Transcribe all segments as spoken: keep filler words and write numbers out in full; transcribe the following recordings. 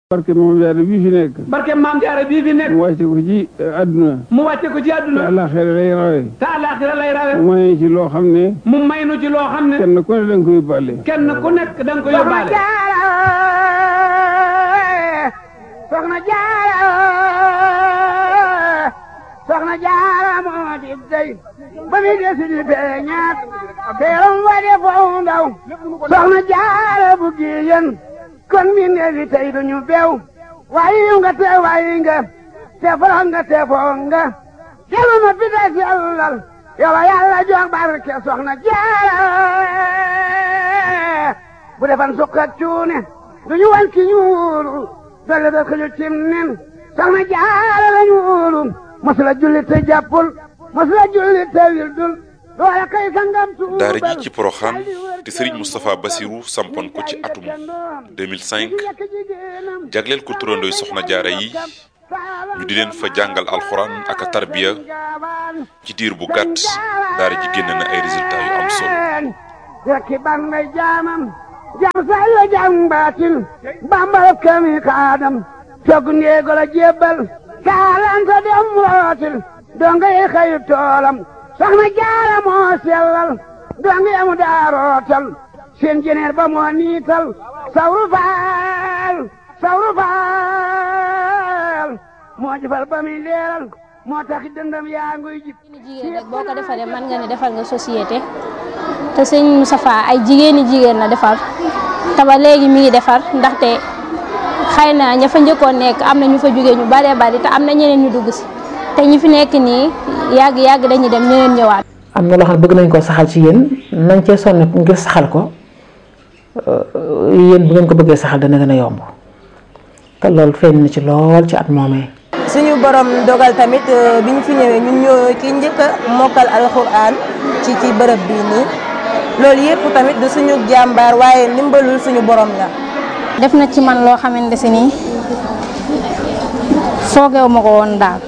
barke Maam Jaara bii fi nekk. barke Maam Jaara bii fi nekk. mu wàcce ko ci àdduna. mu wàcce ko ci àdduna. te àllaaxira lay rawe. te àllaaxira lay rawe. mu may ci loo xam ne. mu may nu ci loo xam ne. kenn ku ne da nga ko yóbbaale. kenn ku nekk da nga ko yóbbaale. Soxna Jaara Soxna Jaara moo di dey ba mi desi di feeñaat teeram wa de foo ndaw Soxna Jaara bu giyen kon mi neefi tey duñu beew waayi nga te waayi nga te foro nga te foo nga jelu ma pita sellal yow Yàlla jox barke Soxna Jaara bu defan sukkat cuune duñu wan ki ñuulu dolle da xëju cim nen Soxna Jaara la ñuulu masula julli te jàppul masula julli te wildul loola kay sangam tuubal daara ji ci Porokhane te Serigne Moustapha Bassirou sampoon ko ci atum deux mille cinq jagleel ko turandooy Soxna Jaara yi ñu di leen fa jàngal alxuraan ak a tarbiya ci diir bu gàtt daara ji génn na ay résultats yu am solo. rekki ban ngay jaamam jam say la jam baatil bambal kami kaadam togg ndeego la jébbal kaalanta dem rootil donga yi xëyu toolam Soxna Jaara moo sellal donga yamu daa rootal seen jeneer ba moo niital sawru faal sawru faal moo jëfal ba muy leeral moo taxi dëndam yaa nguy jib jigéen rek boo ko defaree mën nga ne defal nga société te sëñ Moustapha ay jigéeni jigéen la defar te ba léegi mi ngi defar ndaxte xëy na ña fa njëkkoon nekk am na ñu fa jógee ñu baree bari te am na ñeneen ñu dugg si te ñi fi nekk nii yàgg yàgg dañuy dem ñeneen ñëwaat. am na loo xam ne bëgg nañ koo saxal ci yéen nañ cee sonn ngir saxal ko yéen bu ngeen ko bëggee saxal dana gën a yomb te loolu feeñ na ci lool ci at moomee. suñu borom dogal tamit bi ñu fi ñëwee ñun ñoo ki njëkk a mokkal alxuraan ci ci bërëb bii nii loolu yëpp tamit du suñu jàmbaar waaye ndimbalul suñu borom la. def na ci man loo xamante si nii foogeewu ma ko woon daal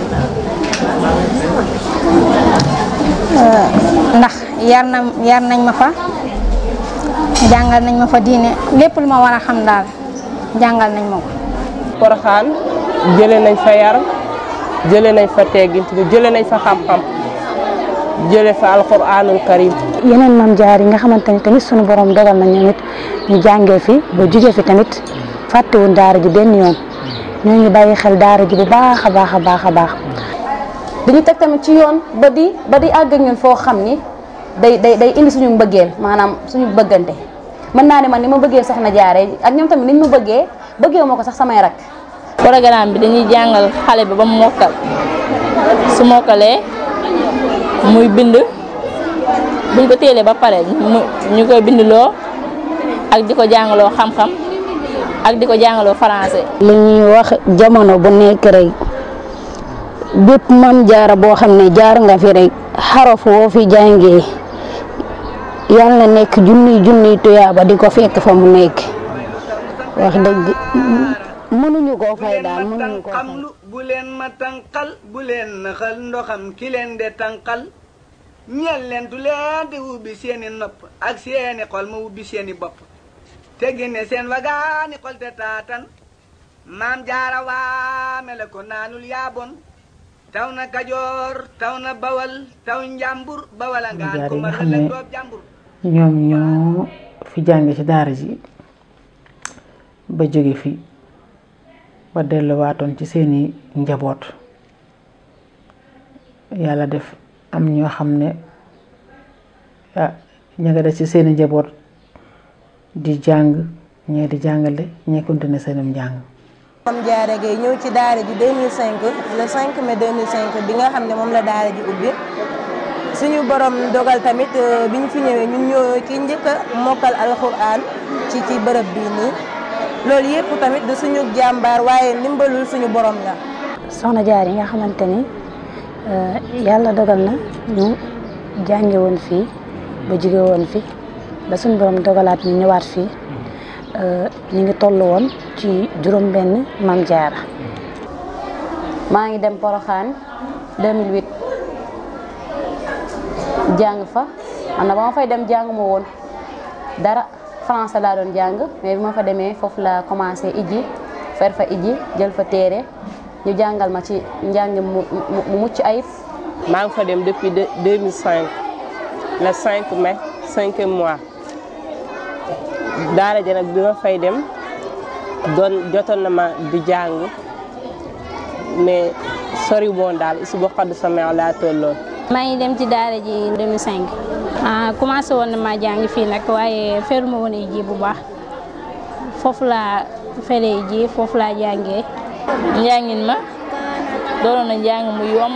ndax yar na yar nañ ma fa jàngal nañ ma fa diine lépp lu ma war a xam daal jàngal nañ ma ko. Porokhane jëlee nañ fa yar jëlee nañ fa teggin jëlee nañ fa xam-xam jëlee fa alxuraanul karim. yeneen Maam Jaara yi nga xamante ni tamit sunu borom dogal na ñoom it ñu jàngee fi ba jugee fi tamit fàttewuñ daara ji benn yoon ñoo ngi bàyyi xel daara ji bu baax a baax a baax a baax. dañu teg tamit ci yoon ba di ba di àgg ak ñun foo xam ni day day day indi suñu mbëggeel maanaam suñu bëggante mën naa ne man ni ma bëggee Soxna Jaara ak ñoom tamit niñ ma bëggee bëggee ma ko sax samay rak. programme bi dañuy jàngal xale bi ba mu mokkal su mokkalee muy bind buñ ko téelee ba pare ñu koy bindloo ak di ko jàngaloo xam-xam ak di ko jàngaloo français. li ñuy wax jamono bu nekk rek bépp Maam Jaara boo xam ne jaar nga fi rek xaraf woo fi jàngee yal na nekk junniy junniy tuyaaba di ko fekk fa mu nekk wax dëgg. mënuñu koo fay daal mënuñu koo fay. bu leen ma tànqal bu leen naxal ndoxam ki leen de tànqal ñeel leen du leen di ubbi seeni nopp ak seeni xol ma ubbi seeni bopp te génne seen wagaani xol te taatan Maam Jaara waame la ko naanul yaabon taw na Kajoor taw na Bawal taw Njàmbur Bawal a ngaan ko mar la doob Njàmbur. ñoom ñoo fi jànge ci daara ji ba jóge fi ba delluwaatoon ci seeni njaboot yàlla def am ñoo xam ne ah ña nga def ci seeni njaboot di jàng ñee di jàngale ñee continuer seenum njàng. Maam Jaara Gaye ñëw ci daara ji deux mille cinq le cinq mai deux mille cinq bi nga xam ne moom la daara ji ubbi suñu borom dogal tamit bi ñu fi ñëwee ñun ñoo ki njëkk a mokkal alxuraan ci ci bërëb bii nii. loolu yëpp tamit du suñu jàmbaar waaye ndimbalul suñu borom la. Soxna Jaara yi nga xamante ni yàlla dogal na ñu jànge woon fii ba jóge woon fi ba suñu borom dogalaat ñu ñëwaat fii ñu ngi toll woon ci juróom benn Maam Jaara. maa ngi dem Porokhane deux mille huit jàng fa man na ba ma fay dem jàng ma woon dara. français laa doon jàng mais bi ma fa demee foofu la commencé ijji fer fa iji jël fa téere ñu jàngal ma ci njàng mu mu mucc ayib. maa ngi fa dem depuis deux mille cinq le cinq mai cinquième mois daara ja nag bi ma fay dem doon jotoon na ma di jàng mais sori woon daal isu ba xadd sama laa tolloon. maa ngi dem ci daara ji deux mille cinq ah commencé woon na maa jàng fii nag waaye feruma woon ay ji bu baax foofu laa feree ji foofu laa jàngee. njàngin ma doon na njàng mu yomb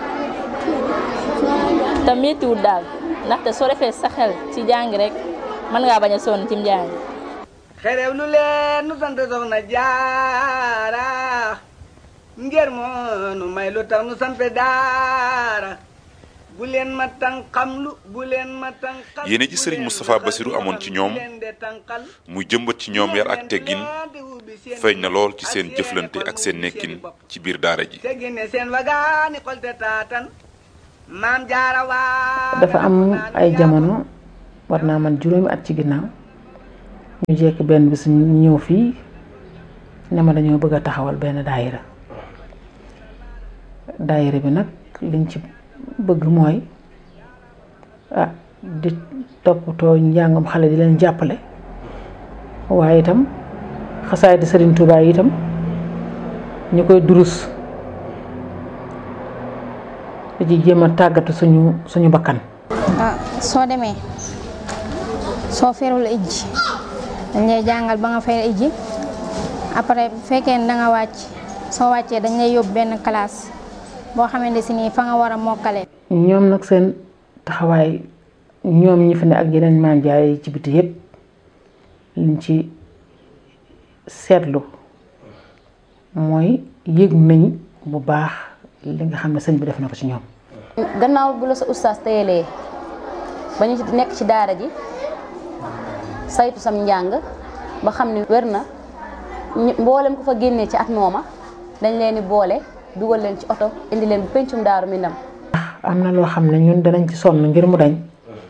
te méttiwul daal ndaxte soo defee sa xel ci jàng rek mën ngaa bañ a sonn ci njàng. xerew lu leen nu sant soxna jaara ngir moo nu may lu tax nu sampe daara bu leen ma tànqam lu bu leen ma tànqal. yéene ji Serigne Moustapha Bassirou amoon ci ñoom muy jëmbat ci ñoom yar ak teggin feeñ na lool ci seen jëflante ak seen nekkin ci biir daara ji. dafa am ay jamono war naa man juróomi at ci ginnaaw ñu jekk benn bis ñu ñëw fii ne ma dañoo bëgg a taxawal benn daayira daayira bi nag liñ ci bëgg mooy ah di toppatoo njàngam xale di leen jàppale waaye itam xasaay di Serigne Touba yi itam ñu koy durus di ci jéem a tàggatu suñu suñu bakkan. ah soo demee soo ferul ijji dañ lay jàngal ba nga fer ijji après bu fekkee ne da nga wàcc soo wàccee dañ lay yóbbu benn classe boo xamante si nii fa nga war a mokkale. ñoom nag seen taxawaay ñoom ñi fi ne ak yeneen maam jaay ci biti yëpp liñ ci seetlu mooy yëg nañ bu baax li nga xam ne sëñ bi def na ko ci ñoom. gannaaw bu la sa ustaas teyelee ba ñu nekk ci daara ji saytu sam njàng ba xam ni wér na mboolem ko fa génnee ci at mooma dañ leen di boole dugal leen ci oto indi leen bu pencum Daaru Minam. am na loo xam ne ñun danañ ci sonn ngir mu dañ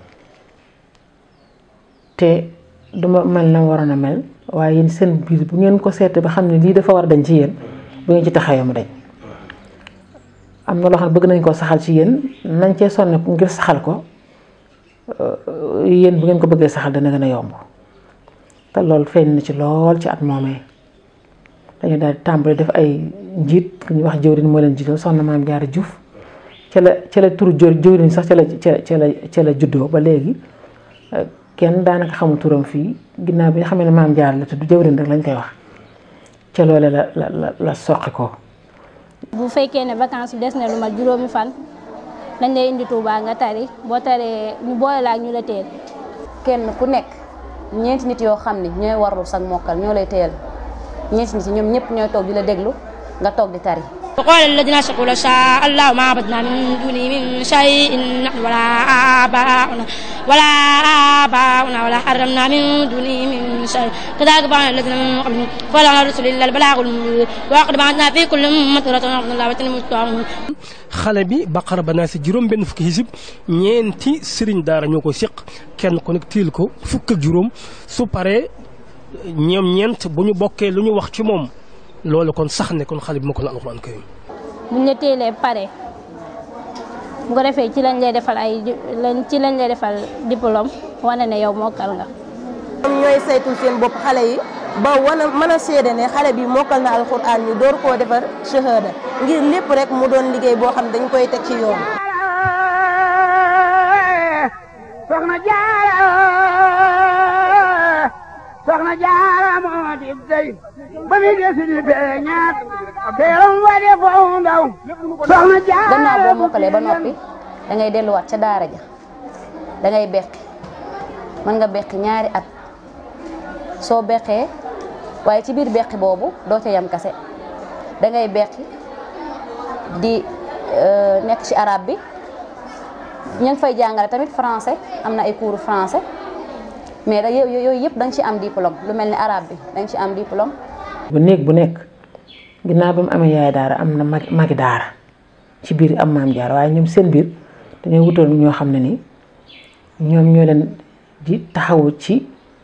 te duma mel na waroon a mel waaye yéen seen biir bu ngeen ko seetee ba xam ne lii dafa war a dañ ci yéen bu ngeen ci taxawee mu dañ. am na loo xam ne bëgg nañ koo saxal ci yéen nañ cee sonn ngir saxal ko yéen bu ngeen ko bëggee saxal dana gën a yomb te loolu feeñ na ci lool ci at moomee dañu daal di tàmbali def ay njiit ku ñuy wax jëwriñ moo leen jiital soxna Maam Jaara Juuf ca la ca la turu jëwriñ sax ca la ca la ca la juddoo ba léegi kenn daanaka xamul turam fii ginnaaw bi nga xam ne Maam Jaara la tudd jëwriñ rek lañ koy wax ca loole la la la la soqi ko. bu fekkee ne vacances bi des na lu mat juróomi fan dañ lay indi Touba nga tari boo taree ñu boole la ak ñu la teel. kenn ku nekk ñeenti nit yoo xam ne ñooy warlu sag mokkal ñoo lay teel ñeenti nit yi ñoom ñëpp ñooy toog di la déglu nga toog di tari. وقال الذين أشركوا لو شاء الله ما عبدنا من دونه من شيء نحن ولا آباؤنا ولا آباؤنا ولا حرمنا من دونه من شيء كذلك فعل الذين من قبلهم فلعل الرسل إلا البلاغ المبين ولقد بعثنا في كل أمة رسولا أن الله وتنموا xale bi Baqara ba naa si juróom benn fukki hizib ñeenti sëriñ daara ñoo ko seq kenn ku nekk tiil ko fukk ak juróom su paree ñoom ñeent bu ñu bokkee lu ñu wax ci moom loolu kon sax ne kon xale bi ma ko na alxuraan karim buñ la teelee pare bu ko defee ci lañ lay defal ay ci lañ lay defal diplôme wane ne yow mokkal nga. ñoom ñooy saytul seen bopp xale yi ba wana mën a seede ne xale bi mokkal na alxuraan ñu door koo defar shahada ngir lépp rek mu doon liggéey boo xam dañ koy teg ci yoon. soxna Jaara soxna Jaara moo di dey ba mi desi di feeñaat teeram wa de foo ndaw soxna Jaara. gannaaw boo mokkalee ba noppi da ngay delluwaat ca daara ja da ngay beqi mën nga beqi ñaari at soo beqee waaye ci biir beqi boobu doo ca yam kase da ngay beqi di nekk ci arabe bi ña ngi fay jàngale tamit français am na ay cours français mais da yooyu yëpp da nga ci am diplôme lu mel ni arabe bi da nga ci am diplôme. bu néeg bu nekk ginnaaw ba mu amee yaay daara am na mag magi daara ci biir am maam jaar waaye ñoom seen biir dañoo wutal ñoo xam ne ni ñoom ñoo leen di taxawu ci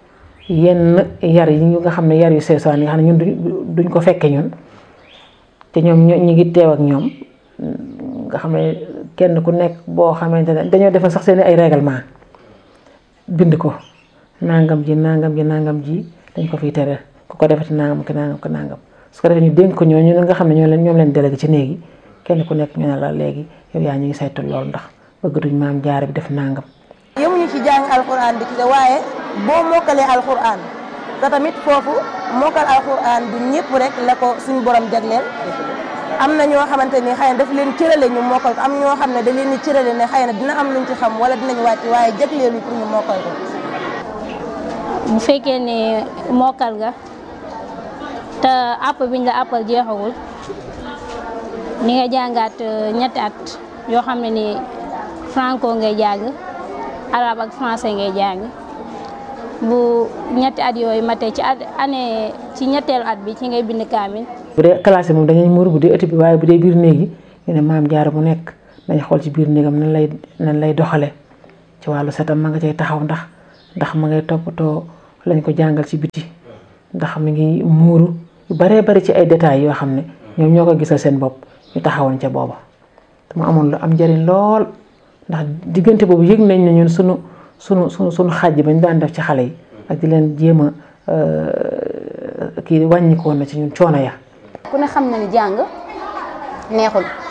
yenn yar yi ñu nga xam ne yar yu seesaan yi nga xam ne ñun duñ ko fekke ñun te ñoom ñu ngi teew ak ñoom nga xam ne kenn ku nekk boo xamante ne dañoo defal sax seen ay règlement bind ko nangam ji nangam ji nangam ji dañ ko fiy tere ku ko defati nangam ki nangam ki nangam su ko defee ñu dénk ko ñooñu nga xam ne ñoo leen ñoom leen délégué ci néegi kenn ku nekk ñu ne la léegi yow yaa ñu ngi saytu loolu ndax bëggatuñ maam jaare bi def nangam. yemuñu ci jàng alxuraan bi ci waaye boo mokkalee alxuraan te tamit foofu mokkal alxuraan du ñëpp rek la ko suñu borom jagleel am na ñoo xamante ni xëy na daf leen cërale ñu mokkal ko am ñoo xam ne da leen di cërale ne xëy na dina am luñ ci xam wala dinañ wàcc waaye jagleelu pour ñu mokkal ko. bu fekkee ne mokkal nga te àpp biñ la àppal jeexagul ni nga jàngaat ñetti at yoo xam ne ni franco ngay jàng arabe ak français ngay jàng bu ñetti at yooyu matee ci at année ci ñetteelu at bi ci ngay bind kaamil. bu dee classe moom dañuy muur bu dee ëtt bi waaye bu dee biir néeg yi ñu ne maam jaara bu nekk dañ xool ci biir néegam nan lay nan lay doxale ci wàllu setam ma nga cay taxaw ndax ndax ma ngay toppatoo lañ ko jàngal ci biti ndax mi ngi muuru yu baree bari ci ay détails yoo xam ne ñoom ñoo ko gisal seen bopp ñu taxawoon ca booba te mu amoon lu am njëriñ lool ndax diggante boobu yëg nañ ne ñun sunu sunu sunu sunu xàjj bañ daan def ci xale yi ak di leen jéem a kii wàññi ko woon na ci ñun coono ya. ku ne xam na ni jàng neexul